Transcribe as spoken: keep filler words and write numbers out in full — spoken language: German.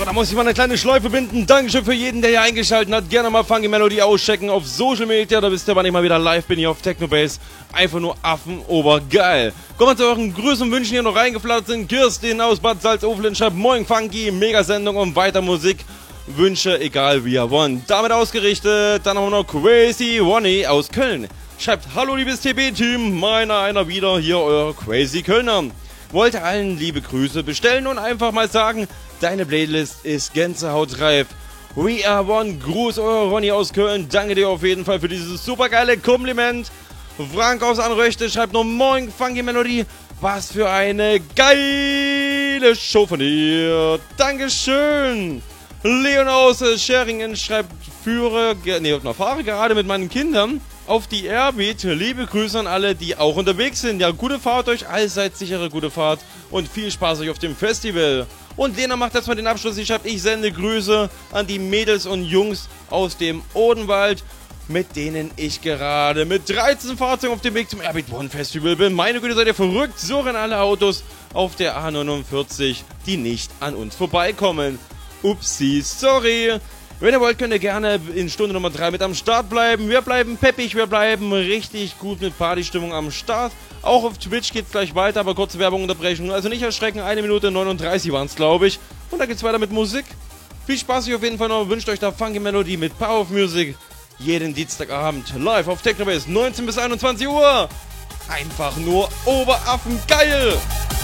da muss ich mal eine kleine Schleife binden. Dankeschön für jeden, der hier eingeschaltet hat. Gerne mal Funky Melody auschecken auf Social Media. Da wisst ihr, wann ich mal wieder live bin hier auf Technobase. Einfach nur affenobergeil. Kommen wir zu euren Grüßen und Wünschen, hier noch reingeflattert sind. Kirstin aus Bad Salzuflen schreibt Moin Funky, Mega-Sendung und weiter Musik. Wünsche, egal wie ihr wollt. Damit ausgerichtet, dann haben wir noch Crazy Ronnie aus Köln. Schreibt, hallo liebes T B-Team, meiner einer wieder, hier euer Crazy Kölner. Wollte allen liebe Grüße bestellen und einfach mal sagen, deine Playlist ist gänsehautreif. We are one, Gruß, euer Ronny aus Köln. Danke dir auf jeden Fall für dieses supergeile Kompliment. Frank aus Anröchte schreibt noch Moin Funky Melody. Was für eine geile Show von dir. Dankeschön. Leon aus Scheringen schreibt, führe, nee, fahre gerade mit meinen Kindern auf die Airbeat. Liebe Grüße an alle, die auch unterwegs sind. Ja, gute Fahrt euch, allseits sichere gute Fahrt und viel Spaß euch auf dem Festival. Und Lena macht jetzt mal den Abschluss. Sie schreibt, ich sende Grüße an die Mädels und Jungs aus dem Odenwald, mit denen ich gerade mit dreizehn Fahrzeugen auf dem Weg zum Airbeat One Festival bin. Meine Güte, seid ihr verrückt? So rennen alle Autos auf der A neunundvierzig, die nicht an uns vorbeikommen. Upsi, sorry. Wenn ihr wollt, könnt ihr gerne in Stunde Nummer drei mit am Start bleiben. Wir bleiben peppig, wir bleiben richtig gut mit Partystimmung am Start. Auch auf Twitch geht's gleich weiter, aber kurze Werbung unterbrechen. Also nicht erschrecken, eine Minute neununddreißig waren es, glaube ich. Und dann geht's weiter mit Musik. Viel Spaß euch auf jeden Fall noch. Wünscht euch da Funky Melody mit Power of Music. Jeden Dienstagabend live auf Technobase, neunzehn bis einundzwanzig Uhr. Einfach nur Oberaffen geil!